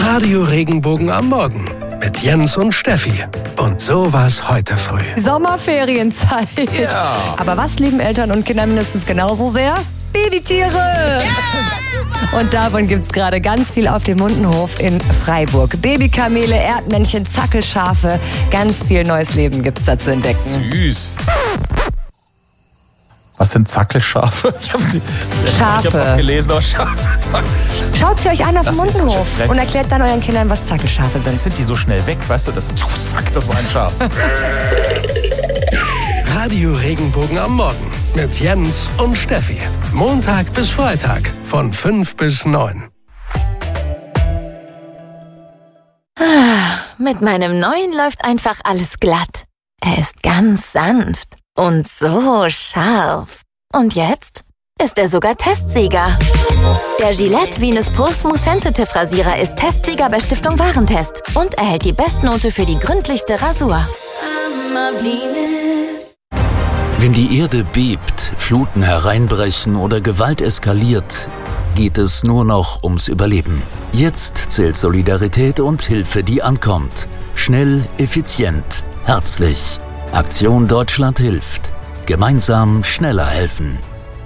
Radio Regenbogen am Morgen mit Jens und Steffi. Und so war's heute früh. Sommerferienzeit. Ja. Aber was lieben Eltern und Kinder mindestens genauso sehr? Babytiere! Ja. Und davon gibt's gerade ganz viel auf dem Mundenhof in Freiburg. Babykamele, Erdmännchen, Zackelschafe. Ganz viel neues Leben gibt's da zu entdecken. Süß. Was sind Zackelschafe? Schafe. Ich habe gelesen, aber Schafe. Schaut sie euch an auf dem Mundenhof und erklärt dann euren Kindern, was Zackelschafe sind. Sind die so schnell weg, weißt du? Zack, das war ein Schaf. Radio Regenbogen am Morgen mit Jens und Steffi. Montag bis Freitag von 5 bis 9. Mit meinem neuen läuft einfach alles glatt. Er ist ganz sanft und so scharf. Und jetzt ist er sogar Testsieger. Der Gillette Venus Pro Smooth Sensitive Rasierer ist Testsieger bei Stiftung Warentest und erhält die Bestnote für die gründlichste Rasur. Wenn die Erde bebt, Fluten hereinbrechen oder Gewalt eskaliert, geht es nur noch ums Überleben. Jetzt zählt Solidarität und Hilfe, die ankommt. Schnell, effizient, herzlich. Aktion Deutschland hilft. Gemeinsam schneller helfen.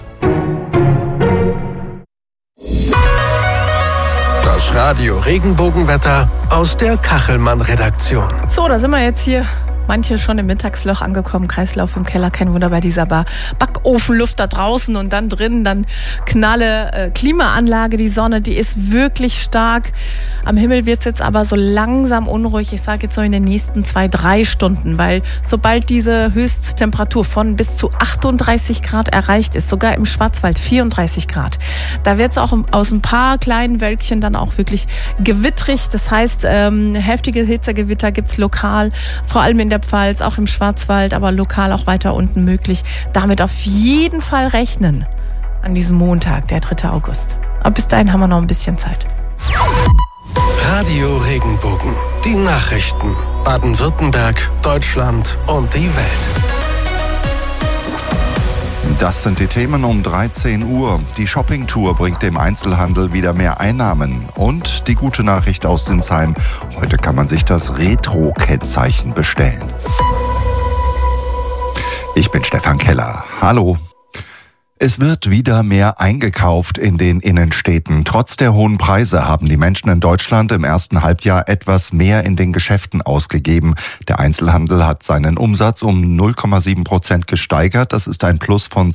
Das Radio Regenbogenwetter aus der Kachelmann-Redaktion. So, da sind wir jetzt hier. Manche schon im Mittagsloch angekommen, Kreislauf im Keller, kein Wunder bei dieser Backofenluft da draußen und dann drinnen, dann Knalle, Klimaanlage, die Sonne, die ist wirklich stark. Am Himmel wird's jetzt aber so langsam unruhig, ich sage jetzt so in den nächsten 2-3 Stunden, weil sobald diese Höchsttemperatur von bis zu 38 Grad erreicht ist, sogar im Schwarzwald 34 Grad, da wird's auch aus ein paar kleinen Wölkchen dann auch wirklich gewittrig, das heißt, heftige Hitzegewitter gibt's lokal, vor allem in der Pfalz, auch im Schwarzwald, aber lokal auch weiter unten möglich. Damit auf jeden Fall rechnen an diesem Montag, der 3. August. Aber bis dahin haben wir noch ein bisschen Zeit. Radio Regenbogen. Die Nachrichten. Baden-Württemberg, Deutschland und die Welt. Das sind die Themen um 13 Uhr. Die Shoppingtour bringt dem Einzelhandel wieder mehr Einnahmen. Und die gute Nachricht aus Sinsheim. Heute kann man sich das Retro-Kennzeichen bestellen. Ich bin Stefan Keller. Hallo. Es wird wieder mehr eingekauft in den Innenstädten. Trotz der hohen Preise haben die Menschen in Deutschland im ersten Halbjahr etwas mehr in den Geschäften ausgegeben. Der Einzelhandel hat seinen Umsatz um 0,7% gesteigert. Das ist ein Plus von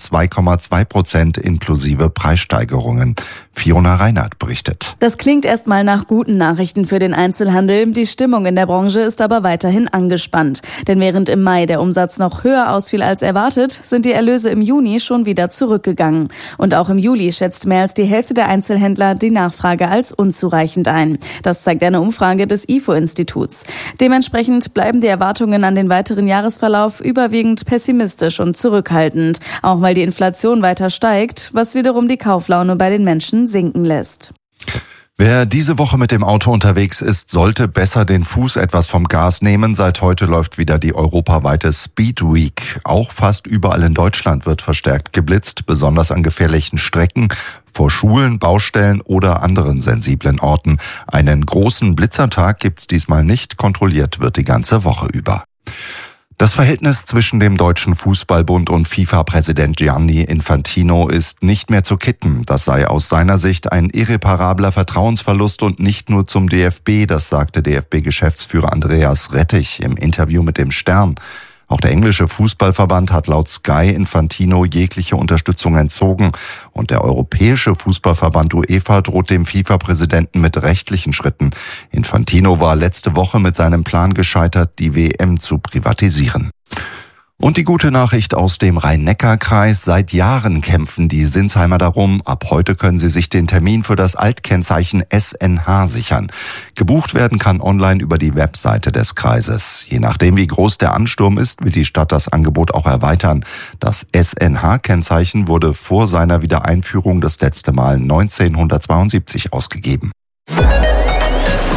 2,2% inklusive Preissteigerungen. Fiona Reinhardt berichtet. Das klingt erstmal nach guten Nachrichten für den Einzelhandel. Die Stimmung in der Branche ist aber weiterhin angespannt. Denn während im Mai der Umsatz noch höher ausfiel als erwartet, sind die Erlöse im Juni schon wieder zurückgegangen. Und auch im Juli schätzt mehr als die Hälfte der Einzelhändler die Nachfrage als unzureichend ein. Das zeigt eine Umfrage des IFO-Instituts. Dementsprechend bleiben die Erwartungen an den weiteren Jahresverlauf überwiegend pessimistisch und zurückhaltend. Auch weil die Inflation weiter steigt, was wiederum die Kauflaune bei den Menschen sinken lässt. Wer diese Woche mit dem Auto unterwegs ist, sollte besser den Fuß etwas vom Gas nehmen. Seit heute läuft wieder die europaweite Speed Week. Auch fast überall in Deutschland wird verstärkt geblitzt, besonders an gefährlichen Strecken, vor Schulen, Baustellen oder anderen sensiblen Orten. Einen großen Blitzertag gibt's diesmal nicht, kontrolliert wird die ganze Woche über. Das Verhältnis zwischen dem Deutschen Fußballbund und FIFA-Präsident Gianni Infantino ist nicht mehr zu kitten. Das sei aus seiner Sicht ein irreparabler Vertrauensverlust und nicht nur zum DFB, das sagte DFB-Geschäftsführer Andreas Rettich im Interview mit dem Stern. Auch der englische Fußballverband hat laut Sky Infantino jegliche Unterstützung entzogen. Und der europäische Fußballverband UEFA droht dem FIFA-Präsidenten mit rechtlichen Schritten. Infantino war letzte Woche mit seinem Plan gescheitert, die WM zu privatisieren. Und die gute Nachricht aus dem Rhein-Neckar-Kreis. Seit Jahren kämpfen die Sinsheimer darum. Ab heute können sie sich den Termin für das Altkennzeichen SNH sichern. Gebucht werden kann online über die Webseite des Kreises. Je nachdem, wie groß der Ansturm ist, will die Stadt das Angebot auch erweitern. Das SNH-Kennzeichen wurde vor seiner Wiedereinführung das letzte Mal 1972 ausgegeben. Der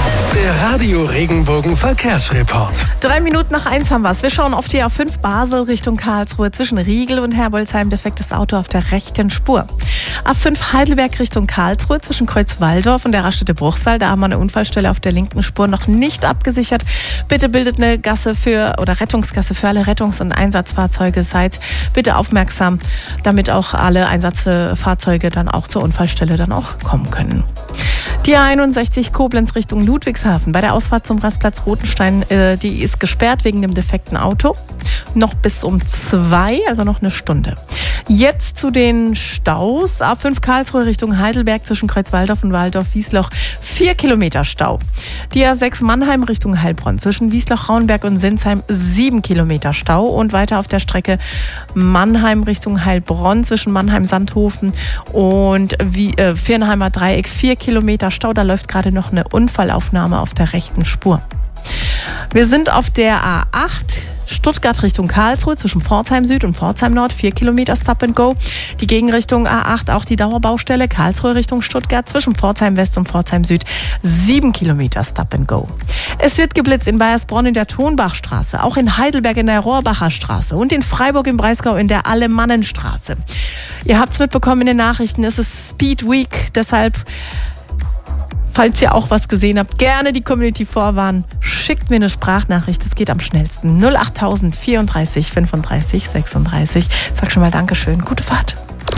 Der Radio Regenbogen Verkehrsreport. 3 Minuten nach 1 haben wir's. Wir schauen auf die A5 Basel Richtung Karlsruhe. Zwischen Riegel und Herbolzheim defektes Auto auf der rechten Spur. A5 Heidelberg Richtung Karlsruhe zwischen Kreuzwaldorf und der Raststätte Bruchsal. Da haben wir eine Unfallstelle auf der linken Spur noch nicht abgesichert. Bitte bildet eine Gasse Rettungsgasse für alle Rettungs- und Einsatzfahrzeuge. Seid bitte aufmerksam, damit auch alle Einsatzfahrzeuge dann auch zur Unfallstelle dann auch kommen können. Die A61 Koblenz Richtung Ludwigshafen. Bei der Ausfahrt zum Rastplatz Rotenstein, die ist gesperrt wegen dem defekten Auto. Noch bis um 2, also noch eine Stunde. Jetzt zu den Staus. A5 Karlsruhe Richtung Heidelberg zwischen Kreuzwaldorf und Waldorf-Wiesloch. 4 Kilometer Stau. Die A6 Mannheim Richtung Heilbronn zwischen Wiesloch, Rauenberg und Sinsheim 7 Kilometer Stau. Und weiter auf der Strecke Mannheim Richtung Heilbronn zwischen Mannheim-Sandhofen und Viernheimer Dreieck 4 Kilometer Stau. Da läuft gerade noch eine Unfallaufnahme auf der rechten Spur. Wir sind auf der A8 Stuttgart Richtung Karlsruhe zwischen Pforzheim Süd und Pforzheim Nord 4 Kilometer Stop and Go. Die Gegenrichtung A8 auch die Dauerbaustelle Karlsruhe Richtung Stuttgart zwischen Pforzheim West und Pforzheim Süd 7 Kilometer Stop and Go. Es wird geblitzt in Baiersbronn in der Tonbachstraße, auch in Heidelberg in der Rohrbacher Straße und in Freiburg im Breisgau in der Alemannenstraße. Ihr habt es mitbekommen in den Nachrichten, es ist Speed Week, deshalb falls ihr auch was gesehen habt, gerne die Community vorwarnen. Schickt mir eine Sprachnachricht, das geht am schnellsten. 08000 34 35 36. Sag schon mal Dankeschön, gute Fahrt.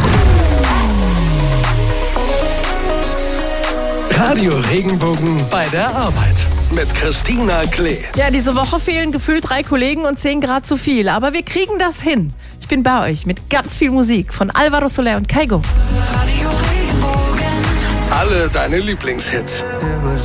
Radio Regenbogen bei der Arbeit mit Christina Klee. Ja, diese Woche fehlen gefühlt 3 Kollegen und 10 Grad zu viel, aber wir kriegen das hin. Ich bin bei euch mit ganz viel Musik von Alvaro Soler und Kaigo. Alle deine Lieblingshits.